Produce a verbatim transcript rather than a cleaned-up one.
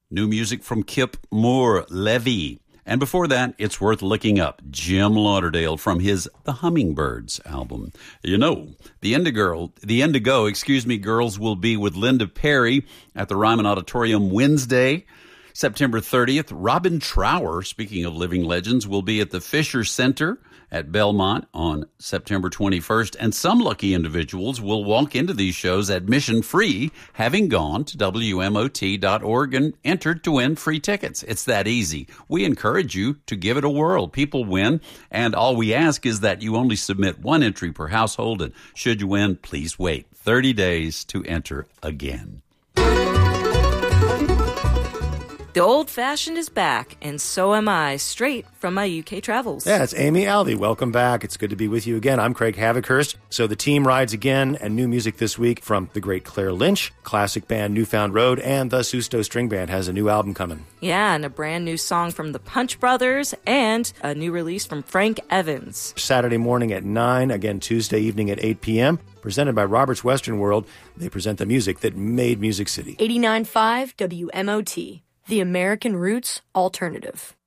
New music from Kip Moore, Levy. And before that, it's worth looking up Jim Lauderdale from his The Hummingbirds album. You know, the Indigo, the Indigo, excuse me, girls will be with Linda Perry at the Ryman Auditorium Wednesday, September thirtieth. Robin Trower, speaking of living legends, will be at the Fisher Center at Belmont on September twenty-first. And some lucky individuals will walk into these shows admission-free, having gone to W M O T dot org and entered to win free tickets. It's that easy. We encourage you to give it a whirl. People win, and all we ask is that you only submit one entry per household, and should you win, please wait thirty days to enter again. The old-fashioned is back, and so am I, straight from my U K travels. Yeah, it's Amy Alvey. Welcome back. It's good to be with you again. I'm Craig Havikhurst. So the team rides again, and new music this week from the great Claire Lynch, classic band Newfound Road, and the Susto String Band has a new album coming. Yeah, and a brand new song from the Punch Brothers, and a new release from Frank Evans. Saturday morning at nine, again Tuesday evening at eight p.m., presented by Robert's Western World. They present the music that made Music City. eighty-nine point five W M O T. The American Roots Alternative.